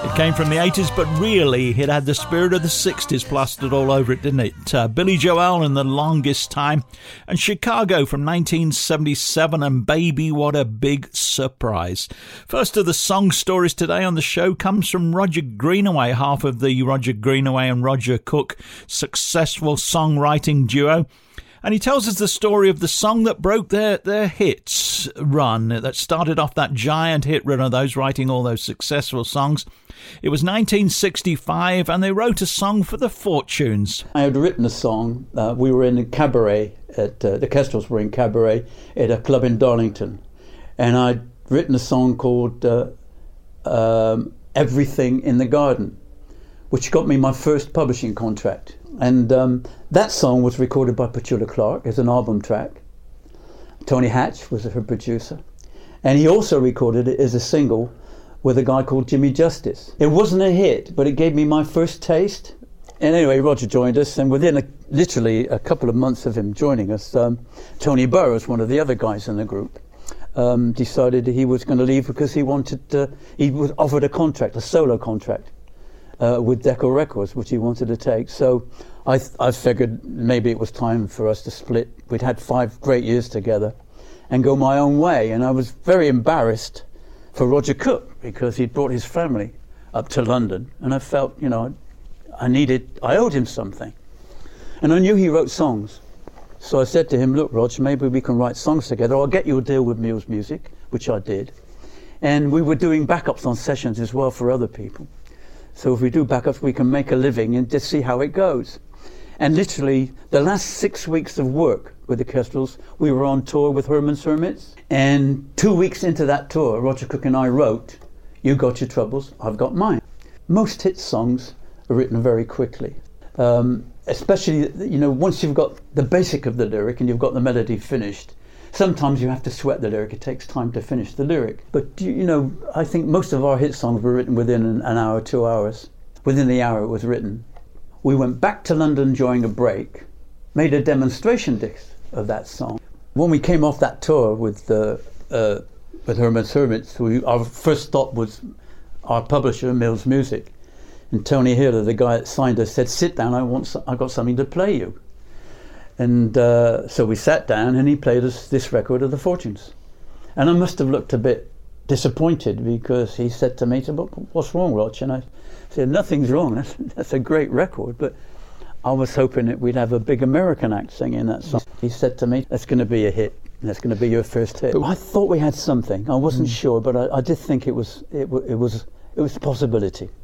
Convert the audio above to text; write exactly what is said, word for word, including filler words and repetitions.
Came from the eighties, but really it had the spirit of the sixties plastered all over it, didn't it? Uh, Billy Joel and The Longest Time, and Chicago from nineteen seventy-seven, and Baby What a Big Surprise. First of the song stories today on the show comes from Roger Greenaway, half of the Roger Greenaway and Roger Cook successful songwriting duo. And he tells us the story of the song that broke their, their hits run, that started off that giant hit run of those writing all those successful songs. It was nineteen sixty-five, and they wrote a song for the Fortunes. I had written a song. Uh, we were in a cabaret, at uh, the Kestrels were in cabaret at a club in Darlington. And I'd written a song called uh, um, Everything in the Garden, which got me my first publishing contract. And um, that song was recorded by Petula Clark as an album track. Tony Hatch was her producer. And he also recorded it as a single with a guy called Jimmy Justice. It wasn't a hit, but it gave me my first taste. And anyway, Roger joined us, and within a, literally a couple of months of him joining us, um, Tony Burrows, one of the other guys in the group, um, decided he was going to leave because he wanted, uh, he was offered a contract, a solo contract. Uh, with Decca Records, which he wanted to take. So I, th- I figured maybe it was time for us to split. We'd had five great years together and go my own way. And I was very embarrassed for Roger Cook because he'd brought his family up to London. And I felt, you know, I needed, I owed him something. And I knew he wrote songs. So I said to him, look, Roger, maybe we can write songs together. I'll get you a deal with Muse Music, which I did. And we were doing backups on sessions as well for other people. So if we do backups, we can make a living and just see how it goes. And literally, the last six weeks of work with the Kestrels, we were on tour with Herman's Hermits. And two weeks into that tour, Roger Cook and I wrote, You Got Your Troubles, I've Got Mine. Most hit songs are written very quickly. Um, especially, you know, once you've got the basic of the lyric and you've got the melody finished, sometimes you have to sweat the lyric. It takes time to finish the lyric. But, you know, I think most of our hit songs were written within an, an hour, two hours. Within the hour it was written. We went back to London during a break, made a demonstration disc of that song. When we came off that tour with uh, uh, with Herman's Hermits, we, our first stop was our publisher, Mills Music. And Tony Hiller, the guy that signed us, said, sit down, I want, I got something to play you. And uh, so we sat down and he played us this record of the Fortunes. And I must have looked a bit disappointed because he said to me, what's wrong, Roch? And I said, nothing's wrong, that's, that's a great record. But I was hoping that we'd have a big American act singing that song. He said to me, that's going to be a hit. That's going to be your first hit. I thought we had something. I wasn't mm. sure, but I, I did think it was, it, it was, it was a possibility.